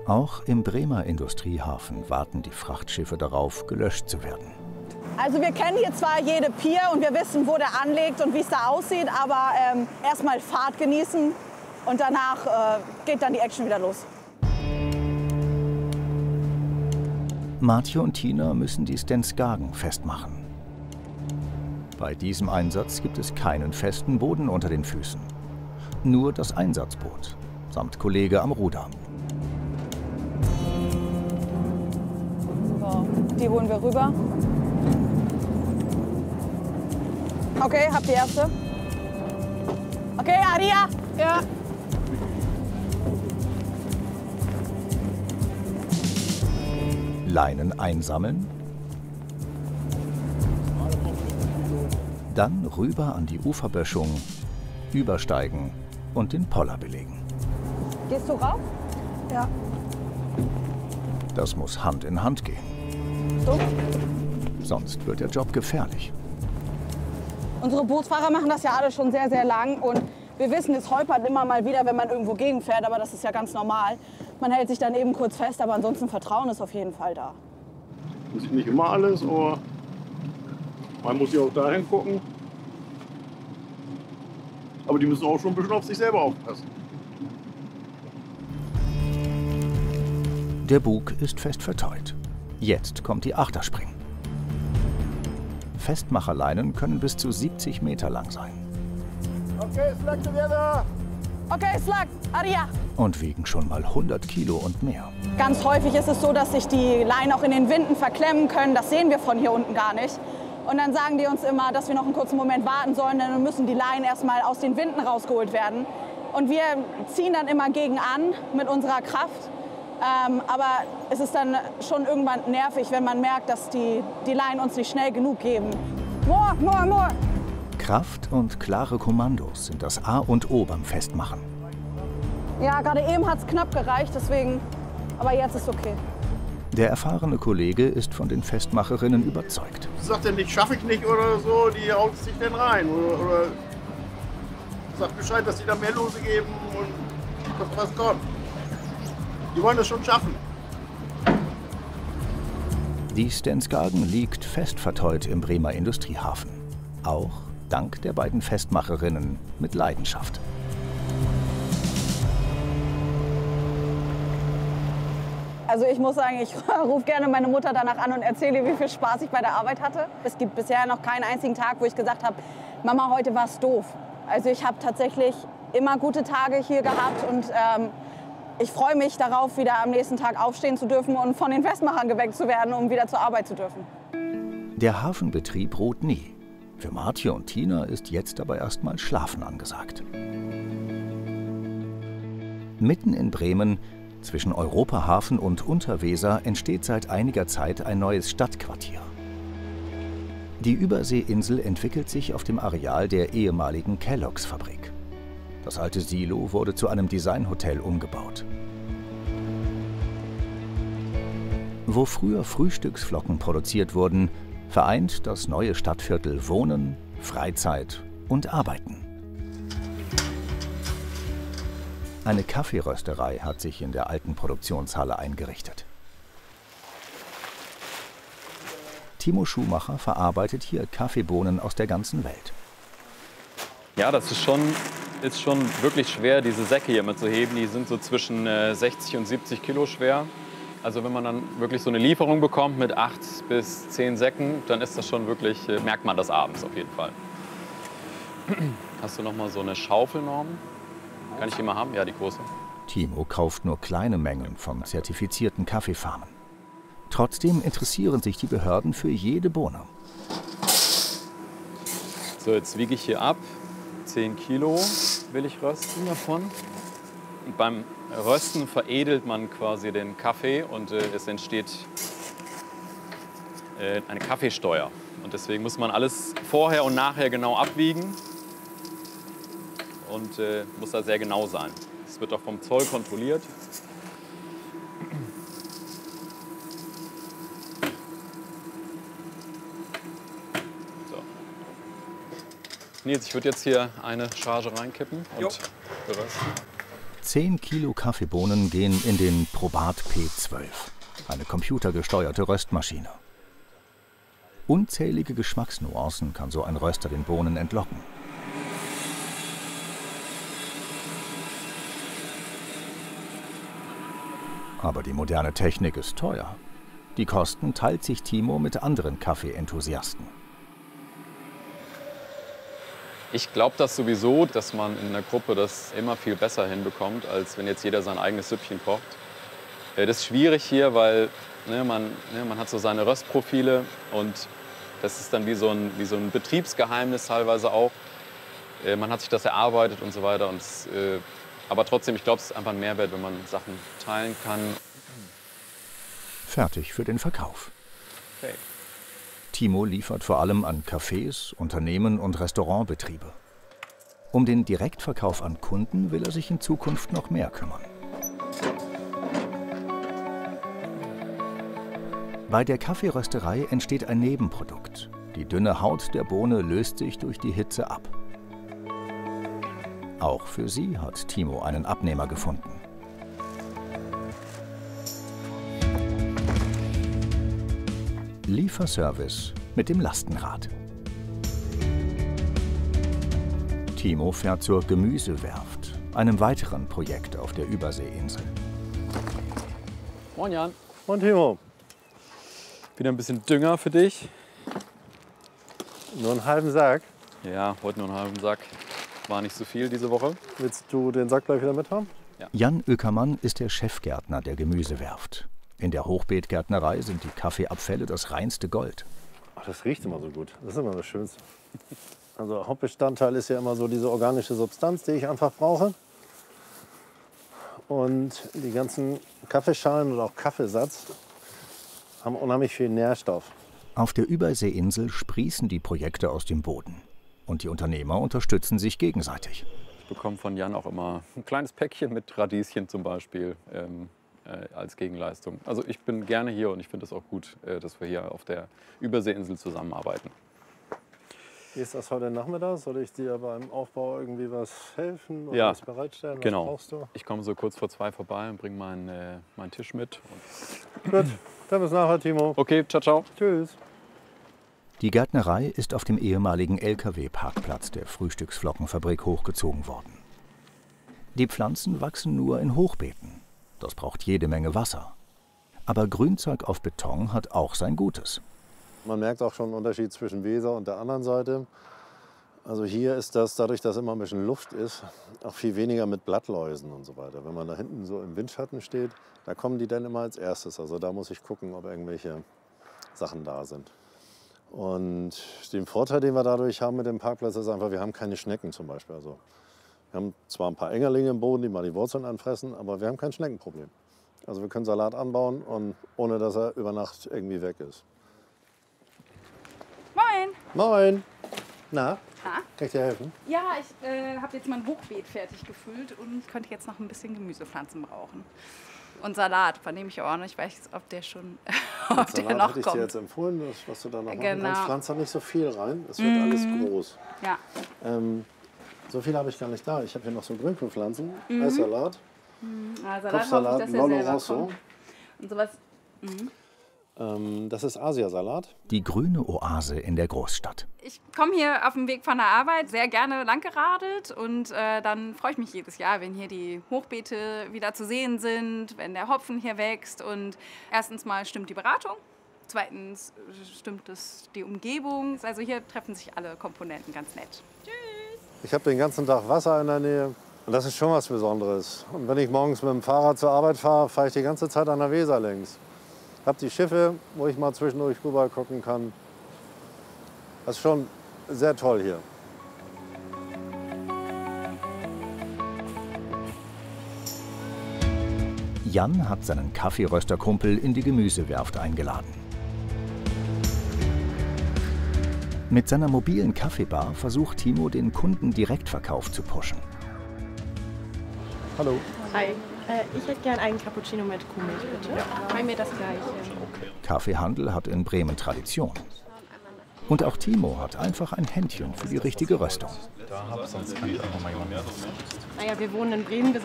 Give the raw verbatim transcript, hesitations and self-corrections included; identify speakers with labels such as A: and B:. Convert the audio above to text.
A: Auch im Bremer Industriehafen warten die Frachtschiffe darauf, gelöscht zu werden.
B: Also wir kennen hier zwar jede Pier und wir wissen, wo der anlegt und wie es da aussieht, aber ähm, erstmal Fahrt genießen und danach äh, geht dann die Action wieder los.
A: Martje und Tina müssen die Stensgagen festmachen. Bei diesem Einsatz gibt es keinen festen Boden unter den Füßen. Nur das Einsatzboot samt Kollege am Ruder.
B: So, die holen wir rüber. Okay, hab die erste. Okay, Aria. Ja.
A: Leinen einsammeln. Dann rüber an die Uferböschung, übersteigen und den Poller belegen.
B: Gehst du rauf? Ja.
A: Das muss Hand in Hand gehen.
B: So.
A: Sonst wird der Job gefährlich.
B: Unsere Bootsfahrer machen das ja alle schon sehr, sehr lang. Und wir wissen, es holpert immer mal wieder, wenn man irgendwo gegenfährt. Aber das ist ja ganz normal. Man hält sich dann eben kurz fest, aber ansonsten Vertrauen ist auf jeden Fall da.
C: Das ist nicht immer alles, aber man muss ja auch dahin gucken. Aber die müssen auch schon ein bisschen auf sich selber aufpassen.
A: Der Bug ist fest verteut. Jetzt kommt die Achterspring. Festmacherleinen können bis zu siebzig Meter lang sein.
C: Okay, Slack together!
B: Okay, Slack, Aria.
A: Und wiegen schon mal hundert Kilo und mehr.
B: Ganz häufig ist es so, dass sich die Leinen auch in den Winden verklemmen können. Das sehen wir von hier unten gar nicht. Und dann sagen die uns immer, dass wir noch einen kurzen Moment warten sollen, denn dann müssen die Leinen erstmal aus den Winden rausgeholt werden. Und wir ziehen dann immer gegen an mit unserer Kraft. Ähm, aber es ist dann schon irgendwann nervig, wenn man merkt, dass die, die Leinen uns nicht schnell genug geben. More, more, more.
A: Kraft und klare Kommandos sind das A und O beim Festmachen.
B: Ja, gerade eben hat es knapp gereicht, deswegen. Aber jetzt ist okay.
A: Der erfahrene Kollege ist von den Festmacherinnen überzeugt.
C: Sagt er nicht, schaffe ich nicht oder so, die haut sich denn rein. Oder, oder sagt Bescheid, dass die da mehr Lose geben und was, was kommt. Die wollen das schon schaffen.
A: Die Stensgagen liegt fest verteut im Bremer Industriehafen. Auch dank der beiden Festmacherinnen mit Leidenschaft.
B: Also ich muss sagen, ich rufe gerne meine Mutter danach an und erzähle ihr, wie viel Spaß ich bei der Arbeit hatte. Es gibt bisher noch keinen einzigen Tag, wo ich gesagt habe, Mama, heute war es doof. Also ich habe tatsächlich immer gute Tage hier gehabt und ähm, ich freue mich darauf, wieder am nächsten Tag aufstehen zu dürfen und von den Festmachern geweckt zu werden, um wieder zur Arbeit zu dürfen.
A: Der Hafenbetrieb ruht nie. Für Martje und Tina ist jetzt aber erstmal Schlafen angesagt. Mitten in Bremen, zwischen Europahafen und Unterweser, entsteht seit einiger Zeit ein neues Stadtquartier. Die Überseeinsel entwickelt sich auf dem Areal der ehemaligen Kellogg's-Fabrik. Das alte Silo wurde zu einem Designhotel umgebaut. Wo früher Frühstücksflocken produziert wurden, vereint das neue Stadtviertel Wohnen, Freizeit und Arbeiten. Eine Kaffeerösterei hat sich in der alten Produktionshalle eingerichtet. Timo Schumacher verarbeitet hier Kaffeebohnen aus der ganzen Welt.
D: Ja, das ist schon, ist schon wirklich schwer, diese Säcke hier mitzuheben. Die sind so zwischen äh, sechzig und siebzig Kilo schwer. Also wenn man dann wirklich so eine Lieferung bekommt mit acht bis zehn Säcken, dann ist das schon wirklich, äh, merkt man das abends auf jeden Fall. Hast du noch mal so eine Schaufelnorm? Kann ich die mal haben? Ja, die große.
A: Timo kauft nur kleine Mengen von zertifizierten Kaffeefarmen. Trotzdem interessieren sich die Behörden für jede Bohne.
D: So, jetzt wiege ich hier ab. zehn Kilo will ich rösten davon. Und beim Rösten veredelt man quasi den Kaffee und äh, es entsteht äh, eine Kaffeesteuer. Und deswegen muss man alles vorher und nachher genau abwiegen. Und äh, muss da sehr genau sein. Das wird auch vom Zoll kontrolliert. So. Nils, ich würde jetzt hier eine Charge reinkippen und berösten.
A: Zehn Kilo Kaffeebohnen gehen in den Probat P zwölf, eine computergesteuerte Röstmaschine. Unzählige Geschmacksnuancen kann so ein Röster den Bohnen entlocken. Aber die moderne Technik ist teuer. Die Kosten teilt sich Timo mit anderen Kaffee-Enthusiasten.
D: Ich glaube das sowieso, dass man in einer Gruppe das immer viel besser hinbekommt, als wenn jetzt jeder sein eigenes Süppchen kocht. Das ist schwierig hier, weil ne, man, ne, man hat so seine Röstprofile und das ist dann wie so ein, wie so ein Betriebsgeheimnis teilweise auch. Man hat sich das erarbeitet und so weiter. Und es, äh, aber trotzdem, ich glaube, es ist einfach ein Mehrwert, wenn man Sachen teilen kann.
A: Fertig für den Verkauf.
D: Okay.
A: Timo liefert vor allem an Cafés, Unternehmen und Restaurantbetriebe. Um den Direktverkauf an Kunden will er sich in Zukunft noch mehr kümmern. Bei der Kaffeerösterei entsteht ein Nebenprodukt. Die dünne Haut der Bohne löst sich durch die Hitze ab. Auch für sie hat Timo einen Abnehmer gefunden. Lieferservice mit dem Lastenrad. Timo fährt zur Gemüsewerft, einem weiteren Projekt auf der Überseeinsel.
D: Moin Jan.
E: Moin Timo.
D: Wieder ein bisschen Dünger für dich.
E: Nur einen halben Sack.
D: Ja, heute nur einen halben Sack. War nicht so viel diese Woche.
E: Willst du den Sack gleich wieder mit haben?
D: Ja.
A: Jan Oeckermann ist der Chefgärtner der Gemüsewerft. In der Hochbeetgärtnerei sind die Kaffeeabfälle das reinste Gold.
E: Ach, das riecht immer so gut. Das ist immer das Schönste. Also Hauptbestandteil ist ja immer so diese organische Substanz, die ich einfach brauche. Und die ganzen Kaffeeschalen oder auch Kaffeesatz haben unheimlich viel Nährstoff.
A: Auf der Überseeinsel sprießen die Projekte aus dem Boden. Und die Unternehmer unterstützen sich gegenseitig.
D: Ich bekomme von Jan auch immer ein kleines Päckchen mit Radieschen zum Beispiel ähm, äh, als Gegenleistung. Also ich bin gerne hier und ich finde es auch gut, äh, dass wir hier auf der Überseeinsel zusammenarbeiten.
E: Wie ist das heute Nachmittag? Soll ich dir beim Aufbau irgendwie was helfen oder
D: Ja,
E: was bereitstellen? Was
D: genau.
E: brauchst du?
D: Ich komme so kurz vor zwei vorbei und bringe meinen, äh, meinen Tisch mit. Und
E: Gut, dann bis nachher, Timo.
D: okay, ciao, ciao.
E: Tschüss.
A: Die Gärtnerei ist auf dem ehemaligen L K W-Parkplatz der Frühstücksflockenfabrik hochgezogen worden. Die Pflanzen wachsen nur in Hochbeeten. Das braucht jede Menge Wasser. Aber Grünzeug auf Beton hat auch sein Gutes.
E: Man merkt auch schon einen Unterschied zwischen Weser und der anderen Seite. Also hier ist das, dadurch, dass immer ein bisschen Luft ist, auch viel weniger mit Blattläusen und so weiter. Wenn man da hinten so im Windschatten steht, da kommen die dann immer als erstes. Also da muss ich gucken, ob irgendwelche Sachen da sind. Und den Vorteil, den wir dadurch haben mit dem Parkplatz, ist einfach, wir haben keine Schnecken zum Beispiel. Also wir haben zwar ein paar Engerlinge im Boden, die mal die Wurzeln anfressen, aber wir haben kein Schneckenproblem. Also wir können Salat anbauen, und ohne dass er über Nacht irgendwie weg ist.
B: Moin!
E: Moin! Na,
B: Na?
E: kann ich dir helfen?
B: Ja, ich äh, habe jetzt mein Hochbeet fertig gefüllt und könnte jetzt noch ein bisschen Gemüsepflanzen brauchen. Und Salat, von dem ich auch nicht weiß, ob der schon ob der
E: Salat
B: noch
E: hätte ich
B: kommt.
E: dir jetzt empfohlen, das, was du da noch machen
B: Genau.
E: kannst. Pflanz da nicht so viel rein, es wird alles groß.
B: Ja.
E: Ähm, so viel habe ich gar nicht da. Ich habe hier noch so Grünkohlpflanzen, mhm. Eissalat,
B: Ja, Salat hoffe ich,
E: Kopfsalat,
B: dass der
E: Lollo
B: selber
E: Rosso.
B: kommt. Und sowas. Mhm.
E: Ähm, das ist Asiasalat.
A: Die grüne Oase in der Großstadt.
B: Ich komme hier auf dem Weg von der Arbeit sehr gerne langgeradelt und äh, dann freue ich mich jedes Jahr, wenn hier die Hochbeete wieder zu sehen sind, wenn der Hopfen hier wächst. Und erstens mal stimmt die Beratung, zweitens stimmt es die Umgebung. Also hier treffen sich alle Komponenten ganz nett.
E: Ich habe den ganzen Tag Wasser in der Nähe und das ist schon was Besonderes. Und wenn ich morgens mit dem Fahrrad zur Arbeit fahre, fahre ich die ganze Zeit an der Weser längs. Ich habe die Schiffe, wo ich mal zwischendurch rüber gucken kann. Das ist schon sehr toll hier.
A: Jan hat seinen Kaffeerösterkumpel in die Gemüsewerft eingeladen. Mit seiner mobilen Kaffeebar versucht Timo, den Kunden-Direktverkauf zu pushen.
E: Hallo.
F: Hi. Äh, ich hätte gern einen Cappuccino mit Kuhmilch, bitte. Ja. Bei mir das gleiche.
A: Kaffeehandel hat in Bremen Tradition. Und auch Timo hat einfach ein Händchen für die richtige Röstung.
F: Naja, wir wohnen in Bremen, wir